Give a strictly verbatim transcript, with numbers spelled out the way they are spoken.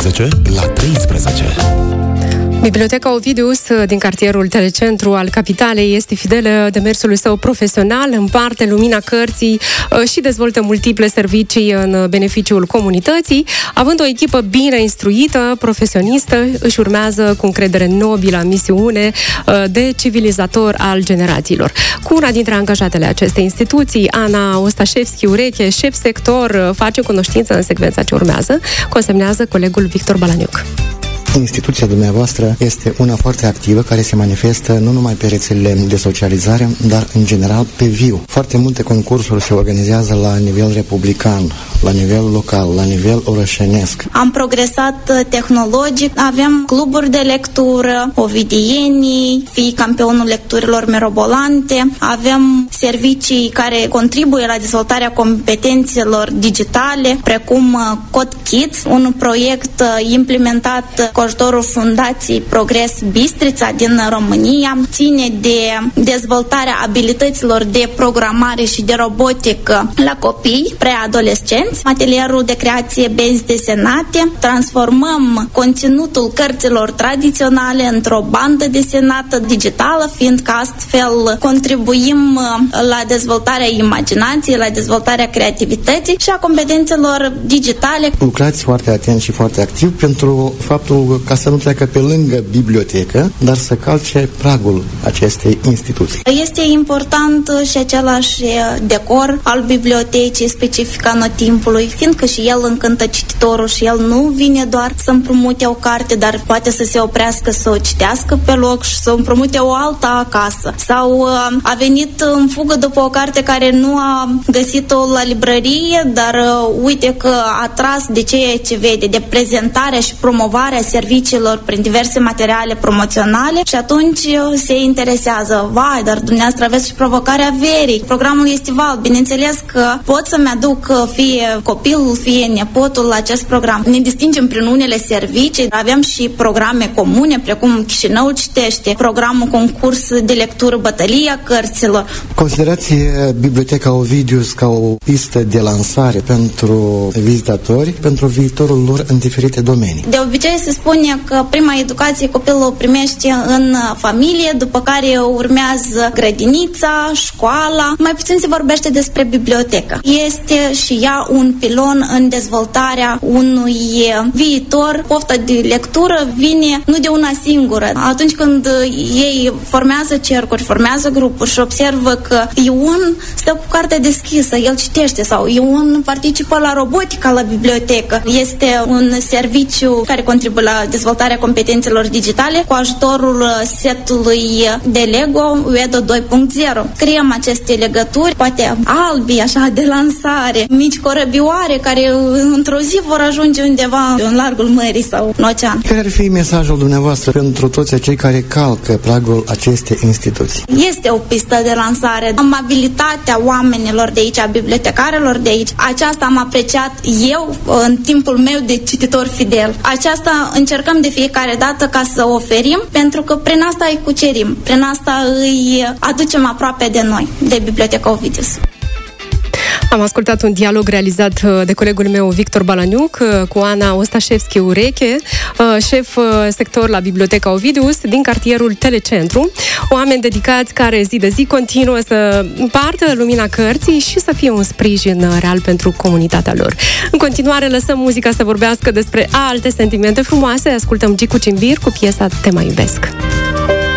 unsprezece la treisprezece. Biblioteca Ovidius din cartierul Telecentru al capitalei este fidelă demersului său profesional, împarte lumina cărții și dezvoltă multiple servicii în beneficiul comunității. Având o echipă bine instruită, profesionistă, își urmează cu încredere nobilă misiune de civilizator al generațiilor. Cu una dintre angajatele acestei instituții, Ana Ostashevski-Ureche, șef sector, face cunoștință în secvența ce urmează, consemnează colegul Victor Balaniuc. Instituția dumneavoastră este una foarte activă, care se manifestă nu numai pe rețelele de socializare, dar în general pe viu. Foarte multe concursuri se organizează la nivel republican, la nivel local, la nivel orășenesc. Am progresat tehnologic, avem cluburi de lectură, ovidienii, fii campionul lecturilor mirobolante, avem servicii care contribuie la dezvoltarea competențelor digitale, precum Code Kids, un proiect implementat cu ajutorul Fundației Progres Bistrița din România, ține de dezvoltarea abilităților de programare și de robotică la copii preadolescenți, atelierul de creație benzi desenate, transformăm conținutul cărților tradiționale într-o bandă desenată digitală, fiindcă astfel contribuim la dezvoltarea imaginației, la dezvoltarea creativității și a competențelor digitale. Lucrați foarte atent și foarte activ pentru faptul ca să nu treacă pe lângă bibliotecă, dar să calce pragul acestei instituții. Este important și același decor al bibliotecii, specific anotimpului, fiindcă și el încântă cititorul și el nu vine doar să împrumute o carte, dar poate să se oprească, să o citească pe loc și să împrumute o altă acasă. Sau a venit în fugă după o carte care nu a găsit-o la librărie, dar uite că a tras de ceea ce vede, de prezentarea și promovarea serviciilor prin diverse materiale promoționale și atunci se interesează. Vai, dar dumneavoastră aveți și provocarea verii, programul estival. Bineînțeles că pot să-mi aduc fie copilul, fie nepotul la acest program. Ne distingem prin unele servicii, avem și programe comune, precum Chișinăul citește, programul concurs de lectură Bătălia cărților. Considerați Biblioteca Ovidius ca o pistă de lansare pentru vizitatori, pentru viitorul lor în diferite domenii? De obicei se spune că prima educație copilul o primește în familie, după care urmează grădinița, școala. Mai puțin se vorbește despre bibliotecă. Este și ea un pilon în dezvoltarea unui viitor. Pofta de lectură vine nu de una singură. Atunci când ei formează cercuri, formează grupuri și observă că Ion stă cu cartea deschisă, el citește, sau Ion participă la robotica la bibliotecă. Este un serviciu care contribuie la dezvoltarea competențelor digitale cu ajutorul setului de Lego Uedo doi punct zero. Creăm aceste legături, poate albi, așa, de lansare, mici corăbioare care într-o zi vor ajunge undeva în largul mării sau în ocean. Care ar fi mesajul dumneavoastră pentru toți acei care calcă pragul acestei instituții? Este o pistă de lansare. Amabilitatea oamenilor de aici, a bibliotecarilor de aici, aceasta am apreciat eu în timpul meu de cititor fidel. Aceasta încercăm de fiecare dată ca să o oferim, pentru că prin asta îi cucerim, prin asta îi aducem aproape de noi, de Biblioteca Ovidius. Am ascultat un dialog realizat de colegul meu Victor Balaniuc cu Ana Ostashevski-Ureche, șef sector la Biblioteca Ovidius din cartierul Telecentru. Oameni dedicați care zi de zi continuă să împartă lumina cărții și să fie un sprijin real pentru comunitatea lor. În continuare lăsăm muzica să vorbească despre alte sentimente frumoase. Ascultăm Gicu Cimbir cu piesa Te mai iubesc.